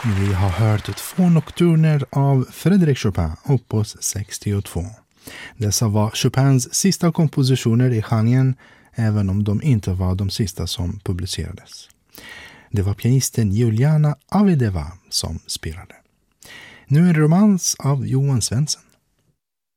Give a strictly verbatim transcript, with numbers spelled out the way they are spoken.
Vi har hört två nokturner av Frédéric Chopin, opus sextiotvå. Dessa var Chopins sista kompositioner i genren, även om de inte var de sista som publicerades. Det var pianisten Juliana Avideva som spelade. Nu en romans av Johan Svensson.